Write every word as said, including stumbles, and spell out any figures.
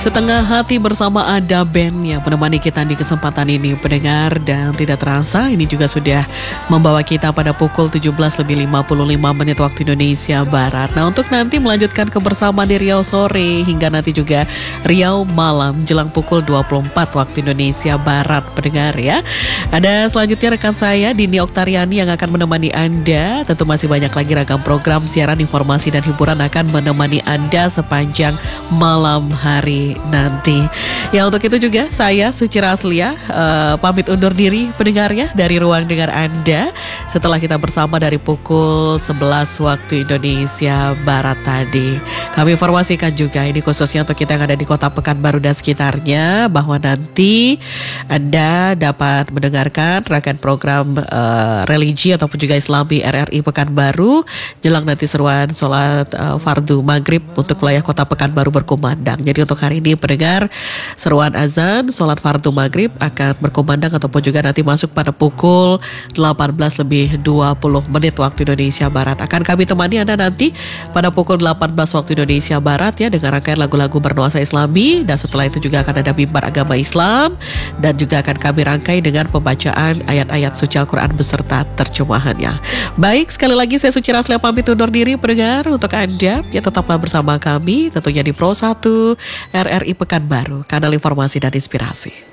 Setengah hati bersama Ada Band yang menemani kita di kesempatan ini pendengar, dan tidak terasa ini juga sudah membawa kita pada pukul tujuh belas lebih lima puluh lima menit waktu Indonesia Barat. Nah, untuk nanti melanjutkan kebersamaan di Riau sore hingga nanti juga Riau malam jelang pukul dua puluh empat waktu Indonesia Barat pendengar ya. Ada selanjutnya rekan saya Dini Oktariani yang akan menemani Anda. Tentu masih banyak lagi ragam program siaran informasi dan hiburan akan menemani Anda sepanjang malam hari nanti. Ya, untuk itu juga saya Suci Raslia uh, pamit undur diri pendengar ya dari ruang dengar Anda setelah kita bersama dari pukul sebelas waktu Indonesia Barat tadi. Kami informasikan juga ini khususnya untuk kita yang ada di Kota Pekanbaru dan sekitarnya bahwa nanti Anda dapat mendengarkan rangkaian program uh, religi ataupun juga Islami R R I Pekanbaru jelang nanti seruan sholat uh, fardu maghrib untuk wilayah Kota Pekanbaru berkumandang. Jadi untuk hari ini pendengar, seruan azan sholat fardu maghrib akan berkumandang ataupun juga nanti masuk pada pukul delapan belas lebih dua puluh menit waktu Indonesia Barat. Akan kami temani Anda nanti pada pukul delapan belas waktu Indonesia Barat ya dengan rangkaian lagu-lagu bernuansa Islami, dan setelah itu juga akan ada mimbar agama Islam dan juga akan kami rangkai dengan pembacaan ayat-ayat suci Al-Quran beserta terjemahannya. Baik, sekali lagi saya Suci Raslia pamit undur diri pendengar. Untuk Anda ya tetaplah bersama kami tentunya di Pro satu R R I Pekanbaru, kanal informasi dan inspirasi.